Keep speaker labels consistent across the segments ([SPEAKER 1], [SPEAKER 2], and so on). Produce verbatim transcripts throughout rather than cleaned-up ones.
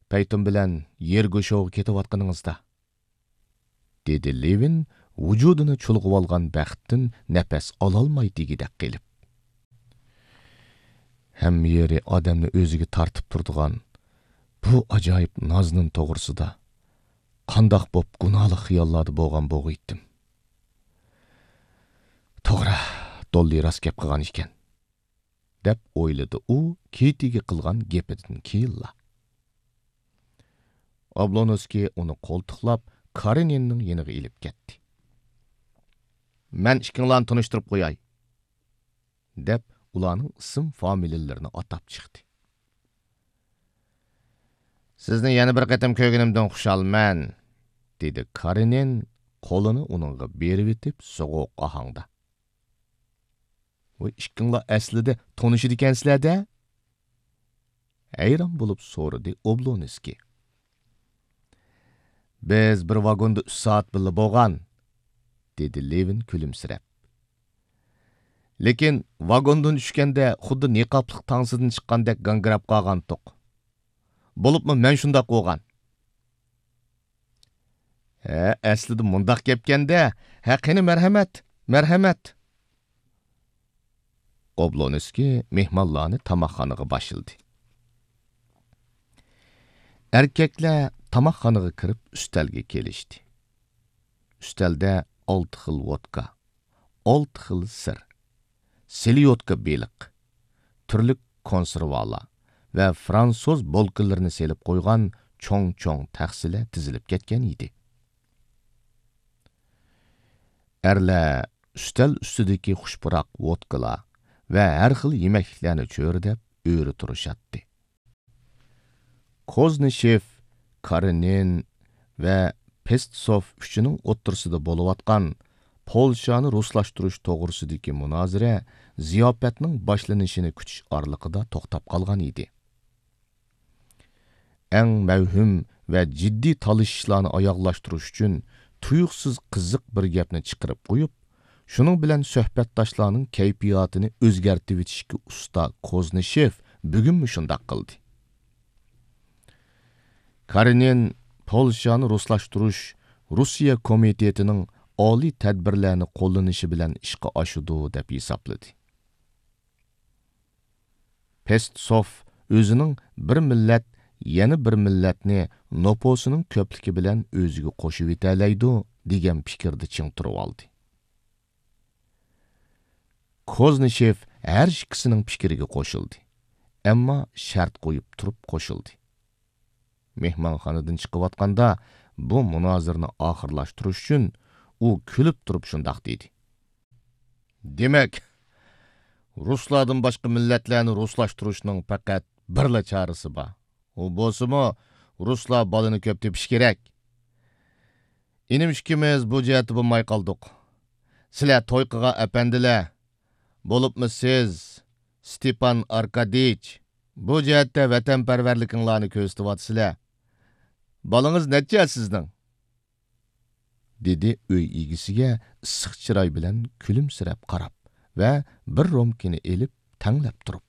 [SPEAKER 1] Peyton bilan yer go'shoviga ketayotganingizda, dedi Levin vujudini chulg'ib olgan baxtdan nafas ololmay degidek qilib. Hamma yeri odamni o'ziga tortib turadigan bu ajoyib nozning to'g'risida qandoq bo'p gunohli xiyollarda bo'lgan bo'g'iydim. To'g'ri, Dolly rost gap qilgan ekan, deb o'yladi u Kitiga qilgan gapidan keyinla. Oblonskiy uni qo'ltiqlab Kareninning yeniga ilib ketdi. "Men ikkinglarni tanishtirib qo'yay", deb ularning ism familiyalarini atab chiqdi. "Sizni yana bir qatam ko'rganimdan xushalman", dedi Karenin qo'lini uningga berib etib so'g'uq ohangda. "Voy, ikkinglar aslida tanishid ekansizlar-da?" hayron bo'lib so'radi Oblonskiy. "Biz bir vagonda uch soat birga bo'lgan", dedi Levin kulimsirab. "Lekin vagondan tushganda xuddi niqobliq tangsidan chiqqandek gangrab qolgan to'q. Bo'libmi men shundoq bo'lgan." "Ha, aslida mundaq gapganda, ha qani marhamat, marhamat." Oblonskiy mehmonlarni tamoqxonaga boshildi. Erkaklar tamoqxonaga kirib ustalga kelishdi. Ustalda olti xil vodka, olti xil sir, selyotka beliq, turli konservalar va fransoz bolkalarini selib qo'ygan cho'ng-cho'ng taxsilar tizilib ketgan edi. Erlar ustal ustidagi xushpuroq vodkalar va har xil yemekliklarni cho'ridab o'ri turishatdi. Koznishev, Karenin va Pestsov uchining o'ttirsida bo'layotgan Polshani ruslashtirish to'g'risidagi munozara ziyofatning boshlanishini kutish orliqida to'xtab qolgan edi. Eng mavhum va jiddiy talishishlarni oyoqlashtirish uchun tuyuqsiz qiziq bir gapni chiqarib qo'yib, shuning bilan suhbatdoshlarning kayfiyatini o'zgartirib etishga usta Koznishev bugun shunday qildi. Karenin Polshani ruslashtirish Rossiya komitetining oliy tadbirlarni qo'llanishi bilan ishga oshidi deb hisobladi. Pestsov o'zining bir millat yana bir millatni noposining ko'pligi bilan o'ziga qo'shib etalaydi degan fikrni ching turib oldi. Koznishev har ikkisining fikriga qo'shildi, ammo shart qo'yib turib qo'shildi. Mehmonxonadan chiqayotganda bu munozirni oxirlashtirish uchun u kulib turib shundoq dedi. "Demak, ruslardan boshqa millatlarni ruslashtirishning faqat birla chorasi bor. U bo'lsa-mu, ruslar bolani ko'p tepish kerak. Inimishkimiz bu jihatda bo'lmay qoldik. Sizlar to'y qilgan apandilar, bo'libmi siz, Stepan Arkadiyich, bu jihatda vatanparvarlikinglarni ko'rsatyapsizlar. Bolangiz necha sizning?" dedi uy egisiga issiq chiroy bilan kulimsirab qarab va bir romkini elib tanglab turib.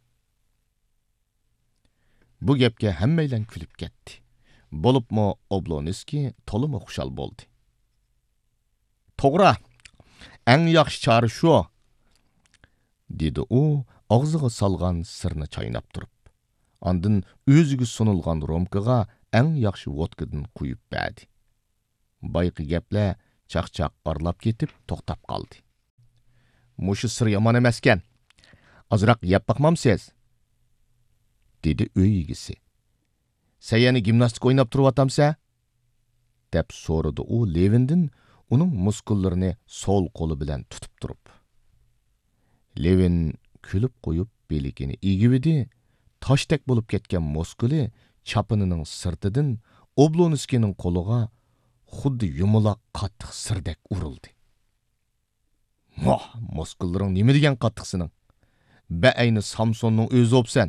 [SPEAKER 1] Bu gapga hammaylar kulib ketdi. Bo'libmi Oblonskiy to'liq xushal bo'ldi. "To'g'ri, eng yaxshi chora shu", dedi u og'ziga solgan sirni chaynab turib. Ondan o'ziga sunilgan romkaga eng yaxshi vodkadan quyib berdi. Bayqi gaplar chaqchaq arlab ketib to'xtab qoldi. "Mushu sir yomon emaskan. Ozroq yeb baqmamsiz?" dedi uy egisi. "Sayani gimnastika o'ynab turyotamsa?" deb so'radi u Levindan uning muskullarini so'l qo'li bilan tutib turib. Levin kulib qo'yib beligini egib edi. Toshdak bo'lib ketgan muskuli chapinining sirtidan Oblonskiyning qo'liga xuddi yumuloq qattiq sirdek urildi. "Moh, muskullaring nima degan qattiqsining? Ba ayni Samsonning o'zi o'psan."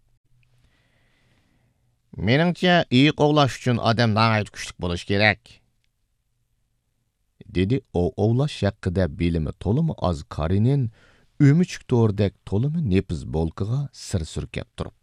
[SPEAKER 1] "Meningcha, iyi ovlash uchun odam naqayt kuchli bo'lish kerak", dedi o ovlash haqida bilimi to'limi oz Karenin o'michuk to'rdek to'limi nepiz bolkaga sir surkab turib.